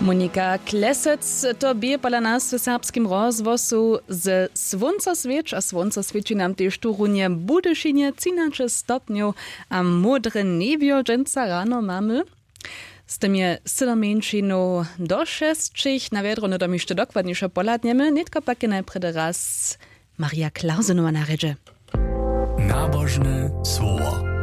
Monika Klesec to bie pola nas w serbskim rozwosu z Słońcoswiecz, a Słońcoswieci nam też tu runie Budyszynie 13 stopniów, a modre niebio dżęca rano mamy. Z tym je sylomeńczynu do 6, na wiadro do jeszcze dokładniejsze poladniemy, nitko pakie najprede raz Maria Klausenowa na redzie. Nabożne słowo.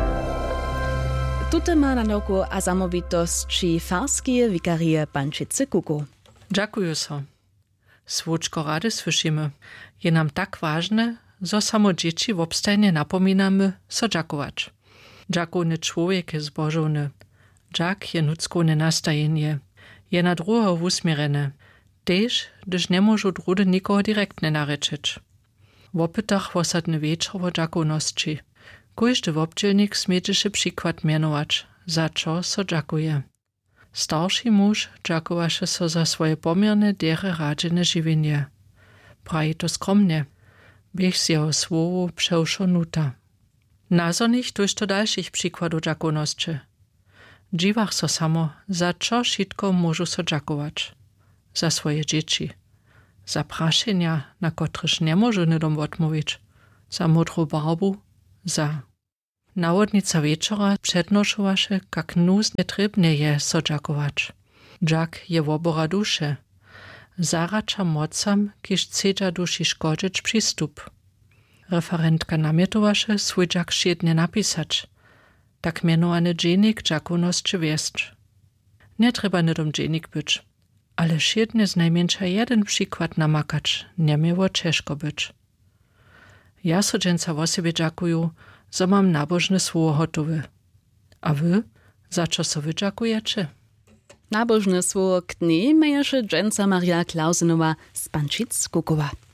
Tutaj ma na roku a zamówitości farskie wikarie Pančice Kuku. Dziękuję so. Słóczko rady słyszymy. Je nam tak ważne, że samo dzieci w obstajnie napominamy so dziakować. Dziakowny człowiek jest zbożony. Dziak je ludzkone nastajenie. Je na drugiego usmierene. Też, gdyż nie może drudy nikogo direktnie nareczyć. W opytach osadny wieczór o dziakowności. Każdy wobdzielnik smieczy przykład mianować, za co so dziakuje. Starszy mąż dziakowaše so za swoje pomierne, dere radzene żywienie. Praje to skromnie, biech z jego słowu przeuszonuta. Nazornych tuż to dalszych przykładów dziakowności. Dziwach so samo, za co wszystko możu so dziakować. Za swoje dzieci. Za praszenia, na kotryż nie może nidom odmówić. Za modrą barbu. Za. Nawodnica wieczora przednoszowaše, jak nus nietrybnie je so dziakować. Dziak je wobora dusze. Zaracza mocam, kiż chcedza duši szkodzić przystup. Referentka namietowaše swój dziak šiednie napisać. Tak mianowany dżenik dziakowności wieszcz. Nie trzeba nidom dżenik być, ale šiednie z najmniejsza jeden przykład namakać nie miało ciężko być. Ja so dżęca o siebie dziakuję, że mam nabożne słowo gotowe. A wy, za co so wy dziakujecie? Nabożne słowo k dni mieješe dżęca Maria Klausenowa z Pančic Kukowa.